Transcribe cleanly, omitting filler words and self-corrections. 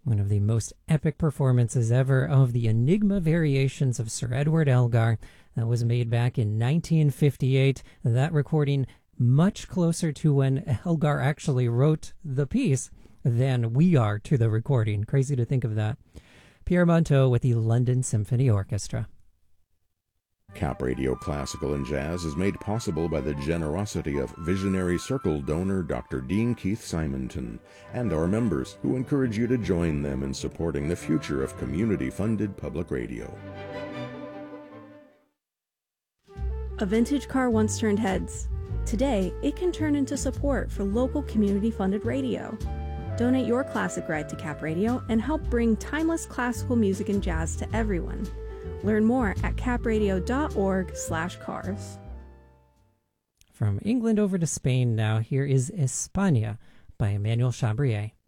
One of the most epic performances ever of the Enigma variations of Sir Edward Elgar that was made back in 1958. That recording much closer to when Elgar actually wrote the piece than we are to the recording. Crazy to think of that. Pierre Monteux with the London Symphony Orchestra. Cap Radio Classical and Jazz is made possible by the generosity of visionary Circle donor Dr. Dean Keith Simonton and our members, who encourage you to join them in supporting the future of community-funded public radio. A vintage car once turned heads. Today, it can turn into support for local community-funded radio. Donate your classic ride to Cap Radio and help bring timeless classical music and jazz to everyone. Learn more at capradio.org/cars. From England over to Spain now, here is España by Emmanuel Chabrier.